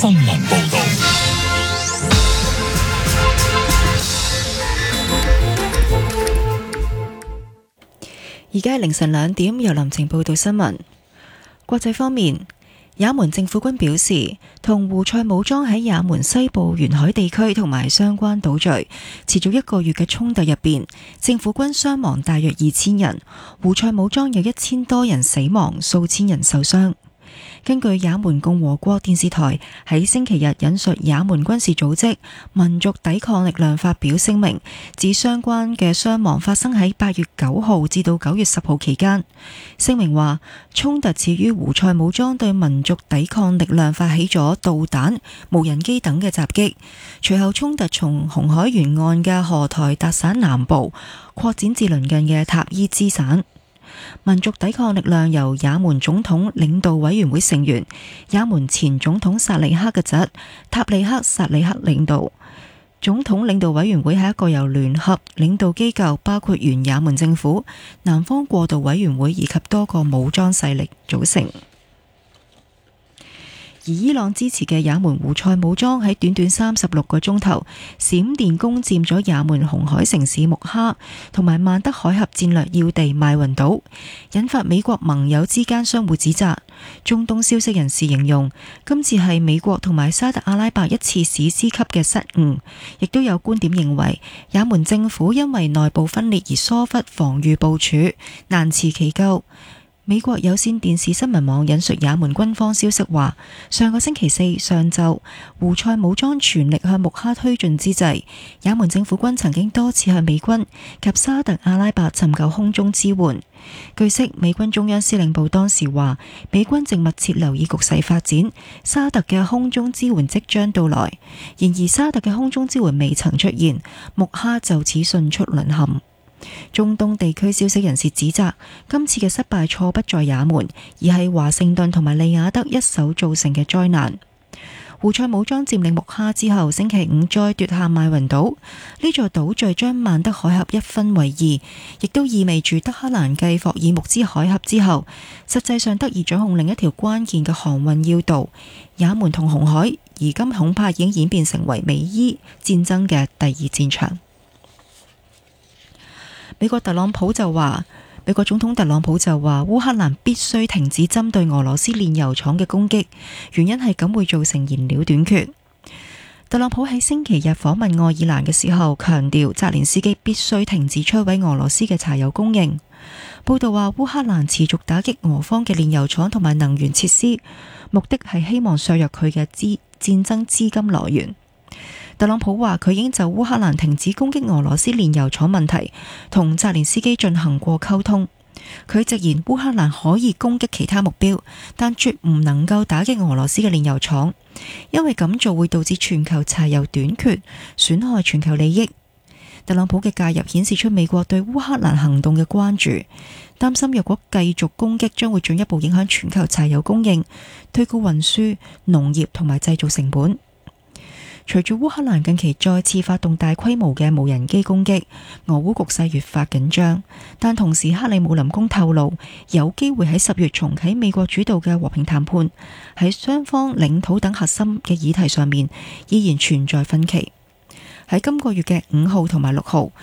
新聞報道。 而家係凌晨2點，由林晴報道新聞。國際方面，也門政府軍表示，同胡塞武裝喺也門西部沿海地區同埋相關島嶼持續1個月嘅衝突入邊，政府軍傷亡大約2000人，胡塞武裝有1000多人死亡，數千人受傷。根據也門共和國電視台喺星期日引述也門軍事組織民族抵抗力量發表聲明，指相關嘅傷亡發生喺8月9號至到9月10號期間。聲明話，衝突始於胡塞武裝對民族抵抗力量發起咗導彈、無人機等嘅襲擊，隨後衝突從紅海沿岸嘅荷台達省南部擴展至鄰近嘅塔伊茲省。民族抵抗力量由也門總統領導委員會成員也門前總統薩利克嘅侄塔利克薩利克領導。總統領導委員會係一個由聯合領導機構，包括原也門政府、南方過渡委員會以及多個武裝勢力組成。而伊朗支持嘅也門胡塞武裝喺短短36個鐘頭閃電攻佔咗也門紅海城市木哈同埋曼德海峽戰略要地邁雲島，引發美國盟友之間相互指責。中東消息人士形容，今次係美國同埋沙特阿拉伯一次史詩級嘅失誤，亦都有觀點認為也門政府因為內部分裂而疏忽防禦部署，難辭其咎。美國有線電視新聞網引述也門軍方消息話，上個星期4上晝，胡塞武裝全力向木哈推進之際，也門政府軍曾經多次向美軍及沙特阿拉伯尋求空中支援。據悉，美軍中央司令部當時話，美軍正密切留意局勢發展，沙特嘅空中支援即將到來。然而沙特嘅空中支援未曾出現，木哈就此迅速淪陷。中東地區消息人士指責，今次嘅失敗錯不在也門，而係華盛頓同埋利雅得一手造成嘅災難。胡塞武裝佔領木哈之後，星期5再奪下邁雲島，呢座島嶼將曼德海峽一分為2，亦都意味住德黑蘭繼霍爾木茲海峽之後，實際上得以掌控另一條關鍵嘅航運要道。也門同紅海，而今恐怕已經演變成為美伊戰爭嘅第2戰場。美國總統特朗普就話，烏克蘭必須停止針對俄羅斯煉油廠嘅攻擊，原因係咁會造成燃料短缺。特朗普喺星期日訪問愛爾蘭嘅時候強調，澤連斯基必須停止摧毀俄羅斯嘅柴油供應。報道話，烏克蘭持續打擊俄方嘅煉油廠同埋能源設施，目的係希望削弱佢嘅戰爭資金來源。特朗普話，佢已經就烏克蘭停止攻擊俄羅斯煉油廠問題同澤連斯基進行過溝通。佢直言烏克蘭可以攻擊其他目標，但絕唔能夠打擊俄羅斯嘅煉油廠，因為咁做會導致全球柴油短缺，損害全球利益。特朗普嘅介入顯示出美國對烏克蘭行動嘅關注，擔心若果繼續攻擊將會進一步影響全球柴油供應，推高運輸、農業同埋製造成本。隨住烏克蘭近期再次發動大規模嘅無人機攻擊，俄烏局勢越發緊張。但同時，克里姆林宮透露有機會喺10月重啟美國主導嘅和平談判，喺雙方領土等核心嘅議題上面依然存在分歧。喺今個月嘅5號同埋6號，